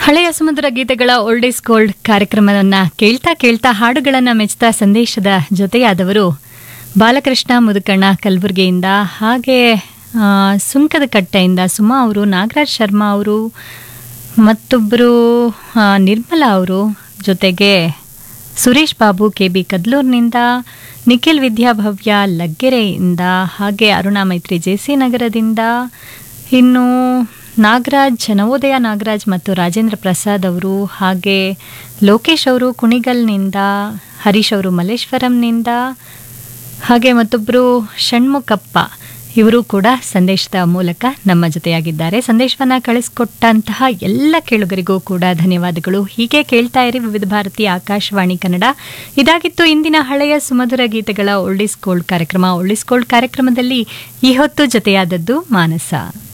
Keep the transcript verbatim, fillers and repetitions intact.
ಹಳೆಯ ಸಮುದ್ರ ಗೀತೆಗಳ ಓಲ್ಡ್ ಈಸ್ ಗೋಲ್ಡ್ ಕಾರ್ಯಕ್ರಮವನ್ನ ಕೇಳ್ತಾ ಕೇಳ್ತಾ ಹಾಡುಗಳನ್ನ ಮೆಚ್ಚುತ್ತಾ ಸಂದೇಶದ ಜೊತೆಯಾದವರು ಬಾಲಕೃಷ್ಣ ಮುದುಕಣ್ಣ ಕಲಬುರಗಿಯಿಂದ, ಹಾಗೆ ಸುಂಕದ ಕಟ್ಟೆಯಿಂದ ಸುಮಾ ಅವರು, ನಾಗರಾಜ್ ಶರ್ಮಾ ಅವರು, ಮತ್ತೊಬ್ಬರು ನಿರ್ಮಲಾ ಅವರು, ಜೊತೆಗೆ ಸುರೇಶ್ ಬಾಬು ಕೆ ಬಿ ಕದ್ಲೂರಿನಿಂದ, ನಿಖಿಲ್ ವಿದ್ಯಾಭವ್ಯ ಲಗ್ಗೆರೆಯಿಂದ, ಹಾಗೆ ಅರುಣಾ ಮೈತ್ರಿ ಜೆ ಸಿ ನಗರದಿಂದ, ಇನ್ನು ನಾಗರಾಜ್ ನವೋದಯ ನಾಗರಾಜ್ ಮತ್ತು ರಾಜೇಂದ್ರ ಪ್ರಸಾದ್ ಅವರು, ಹಾಗೆ ಲೋಕೇಶ್ ಅವರು ಕುಣಿಗಲ್ನಿಂದ, ಹರೀಶ್ ಅವರು ಮಲ್ಲೇಶ್ವರಂನಿಂದ, ಹಾಗೆ ಮತ್ತೊಬ್ಬರು ಷಣ್ಮುಖಪ್ಪ ಇವರು ಕೂಡ ಸಂದೇಶದ ಮೂಲಕ ನಮ್ಮ ಜೊತೆಯಾಗಿದ್ದಾರೆ. ಸಂದೇಶವನ್ನು ಕಳಿಸ್ಕೊಟ್ಟಂತಹ ಎಲ್ಲ ಕೇಳುಗರಿಗೂ ಕೂಡ ಧನ್ಯವಾದಗಳು. ಹೀಗೆ ಕೇಳ್ತಾ ಇರಿ ವಿವಿಧ ಭಾರತಿ ಆಕಾಶವಾಣಿ ಕನ್ನಡ. ಇದಾಗಿತ್ತು ಇಂದಿನ ಹಳೆಯ ಸುಮಧುರ ಗೀತೆಗಳ ಓಲ್ಡ್ ಈಸ್ ಗೋಲ್ಡ್ ಕಾರ್ಯಕ್ರಮ. ಓಲ್ಡ್ ಈಸ್ ಗೋಲ್ಡ್ ಕಾರ್ಯಕ್ರಮದಲ್ಲಿ ಈ ಹೊತ್ತು ಜೊತೆಯಾದದ್ದು ಮಾನಸ.